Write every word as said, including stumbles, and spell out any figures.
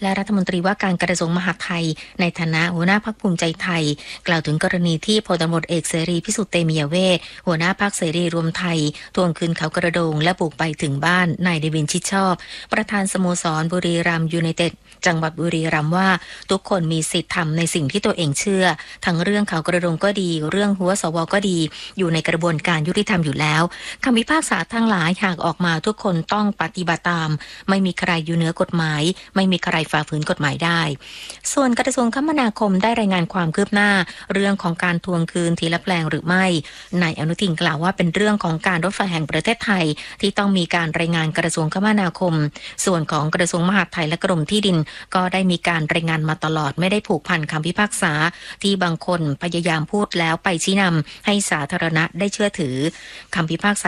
และรัฐมนตรีว่าการกระทรวงมหาดไทยในฐานะหัวหน้าพรรคภูมิใจไทยกล่าวถึงกรณีที่พลตำรวจเอกเสรีพิสุทธิ์เตมียเวชหัวหน้าพรรคเสรีรวมไทยทวงคืนเขากระโดงและบุกไปถึงบ้านนายเดวินชิดชอบประธานสโมสรบุรีรัมย์ยูไนเต็ดจังหวัดบุรีรัมย์ว่าทุกคนมีสิทธิ์ทำในสิ่งที่ตัวเองเชื่อทั้งเรื่องเขากระโดงก็ดีเรื่องหัวสวก็ดีอยู่ในกระบวนการยุติธรรมอยู่แล้วคำพิพากษาทั้งหลายหากออกมาทุกคนต้องปฏิบัติตามไม่มีใครอยู่เหนือกฎหมายไม่มีใครฝ่าฝืนกฎหมายได้ส่วนกระทรวงคมนาคมได้รายงานความคืบหน้าเรื่องของการทวงคืนทีละแปลงหรือไม่นายอนุทินกล่าวว่าเป็นเรื่องของการรถไฟแห่งประเทศไทยที่ต้องมีการรายงานกระทรวงคมนาคมส่วนของกระทรวงมหาดไทยและกรมที่ดินก็ได้มีการรายงานมาตลอดไม่ได้ผูกพันคำพิพากษาที่บางคนพยายามพูดแล้วไปชี้นำให้สาธารณะได้เชื่อถือคำพิพากษา